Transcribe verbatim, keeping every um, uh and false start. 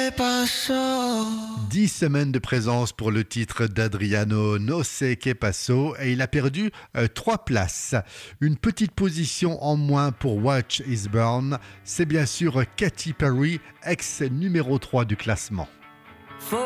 que pasó. Dix semaines de présence pour le titre d'Adriano No sé qué pasó et il a perdu euh, trois places. Une petite position en moins pour Watch Is Burn. C'est bien sûr Katy Perry, ex numéro trois du classement.